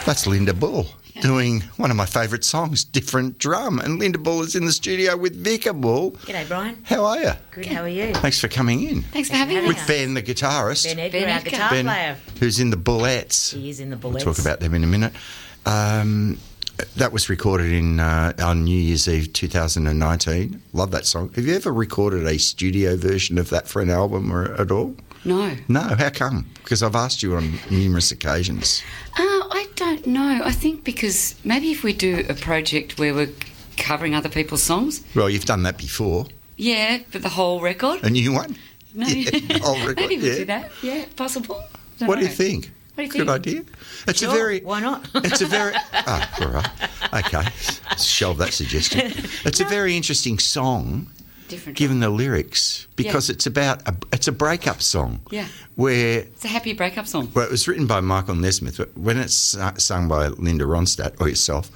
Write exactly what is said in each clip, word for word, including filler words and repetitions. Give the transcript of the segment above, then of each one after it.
That's Linda Bull yeah. doing one of my favourite songs, Different Drum. And Linda Bull is in the studio with Vika Bull. G'day, Brian. How are you? Good, how are you? Thanks for coming in. Thanks for having me. With Ben, the guitarist. Ben Edgar, Ben our Edgar. guitar Ben, player. who's in the Bullettes. He is in the Bullettes. We'll talk about them in a minute. Um, that was recorded in uh, on New Year's Eve two thousand nineteen. Love that song. Have you ever recorded a studio version of that for an album or at all? No. No, how come? Because I've asked you on numerous occasions. Uh, I don't know. I think because maybe if we do a project where we're covering other people's songs. Well, you've done that before. Yeah, but the whole record. A new one? No. Yeah, the whole record. Maybe we'll yeah. do that. Yeah, possible. Don't What know. do you think? What do you Good think? idea. It's Sure, a very. why not? It's a very. Oh, all right. Okay. Shelve that suggestion. It's a very interesting song. Different. Given the lyrics, because Yeah. it's about a, it's a breakup song. Yeah. Where It's a happy breakup song. well, it was written by Michael Nesmith. But when it's su- sung by Linda Ronstadt or yourself,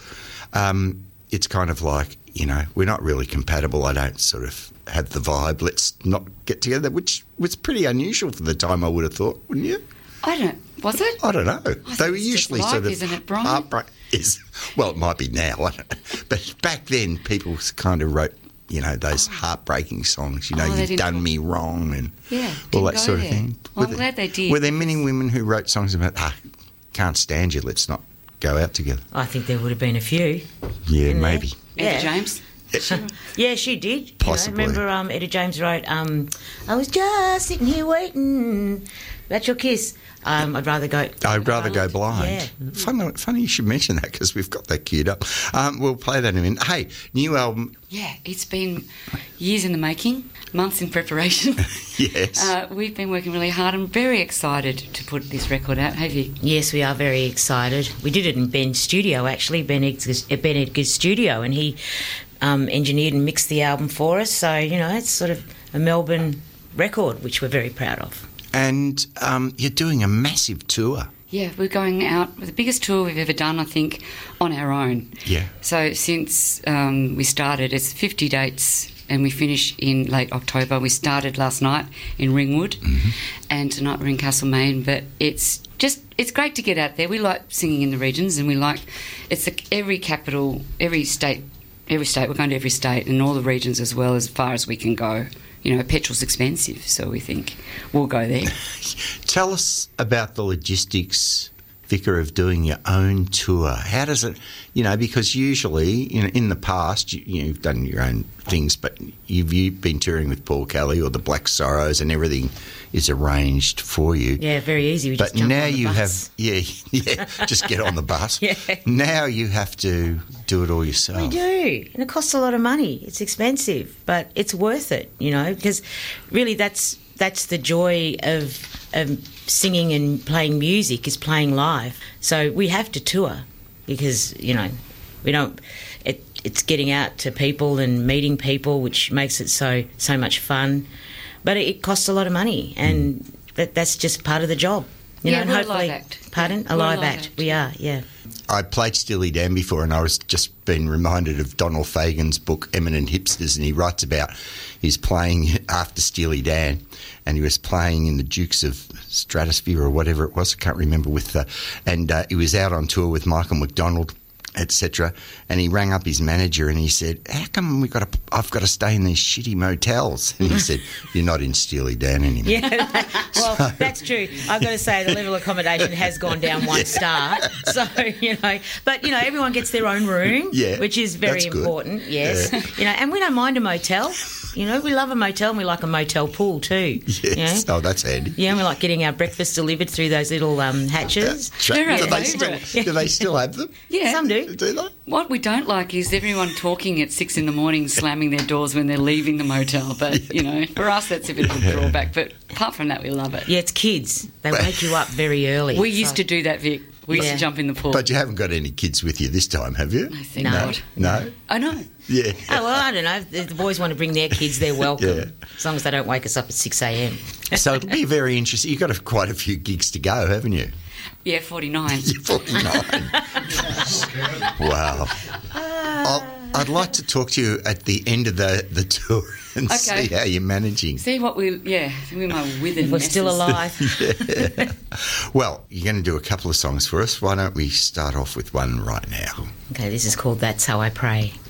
um, it's kind of like, you know, we're not really compatible. I don't sort of have the vibe. Let's not get together, which was pretty unusual for the time. I would have thought, wouldn't you? I don't. Was it? I don't know. They think were it's just usually life, sort of isn't it, Brian? heartbreak. Is well, it might be now. I don't know. But back then, people kind of wrote, you know, those heartbreaking songs. You know, Oh, they you've didn't done go- me wrong, and Yeah, all didn't that go sort of there. thing. Well, Were I'm there- glad they did. Were there many women who wrote songs about, ah, can't stand you, let's not go out together? I think there would have been a few. Yeah, in there. maybe. Etta Yeah. James. Yeah, she did. You know, Possibly. remember um, Etta James wrote, um, I was just sitting here waiting. That's your kiss. Um, I'd rather go... I'd rather go blind. Yeah. Funny, funny you should mention that because we've got that queued up. Um, we'll play that in a minute. Hey, new album. Yeah, it's been years in the making, months in preparation. Yes. Uh, we've been working really hard. I'm very excited to put this record out. Have you? Yes, we are very excited. We did it in Ben's studio, actually, Ben Edgar's, uh, Ben Edgar's studio, and he um, engineered and mixed the album for us. So, you know, it's sort of a Melbourne record, which we're very proud of. And um, you're doing a massive tour. Yeah, we're going out with the biggest tour we've ever done, I think, on our own. Yeah. So since um, we started, it's fifty dates and we finish in late October. We started last night in Ringwood Mm-hmm. and tonight we're in Castlemaine. But it's just, it's great to get out there. We like singing in the regions and we like, it's a, every capital, every state, every state, we're going to every state and all the regions as well as far as we can go. You know, petrol's expensive, so we think we'll go there. Tell us about the logistics, Vicar, of doing your own tour. How does it, you know, because usually, you know, in the past, you, you've done your own things, but you've, you've been touring with Paul Kelly or the Black Sorrows and everything is arranged for you. Yeah, very easy. We But just jump now on the you bus. have, yeah, yeah, just get on the bus. Yeah. Now you have to do it all yourself. We do, and it costs a lot of money. It's expensive, but it's worth it, you know, because really that's that's the joy of, of singing and playing music is playing live. So we have to tour because, you know, we don't... It, it's getting out to people and meeting people, which makes it so so much fun. But it, it costs a lot of money, and mm. that that's just part of the job. You Yeah, know, and we're a hopefully, live act. Pardon? Yeah, a we're a live, live act. act, We are, yeah. I played Steely Dan before and I was just been reminded of Donald Fagen's book Eminent Hipsters, and he writes about his playing after Steely Dan and he was playing in the Dukes of Stratosphere or whatever it was, I can't remember, with the, and uh, he was out on tour with Michael McDonald, et cetera. And he rang up his manager and he said, how come we got to, I've got to stay in these shitty motels? And he said, you're not in Steely Dan anymore. Yeah, well, so. That's true. I've got to say the level of accommodation has gone down one yeah. star. So, you know, but, you know, everyone gets their own room, yeah, which is very important, yes. Yeah. You know, and we don't mind a motel. You know, we love a motel and we like a motel pool too. Yes. You know? Oh, that's handy. Yeah, and we like getting our breakfast delivered through those little um, hatches. Do, yeah. they still, do they still have them? Yeah. Some do. Do they? What we don't like is everyone talking at six in the morning, slamming their doors when they're leaving the motel. But, you know, for us that's a bit of a drawback. But apart from that, we love it. Yeah, it's kids. They wake you up very early. We so. used to do that, Vic. We used yeah. to jump in the pool. But you haven't got any kids with you this time, have you? I think no. not. No? I know. Yeah. Oh, well, I don't know. If the boys want to bring their kids, they're welcome. Yeah. As long as they don't wake us up at six a.m. So it'll be very interesting. You've got a, quite a few gigs to go, haven't you? Yeah, forty-nine. You're forty-nine. Wow. I'll, I'd like to talk to you at the end of the, the tour and Okay. see how you're managing. See what we, yeah, we're my withered If we're still messes. alive. Yeah. Well, you're going to do a couple of songs for us. Why don't we start off with one right now? Okay, this is called That's How I Pray.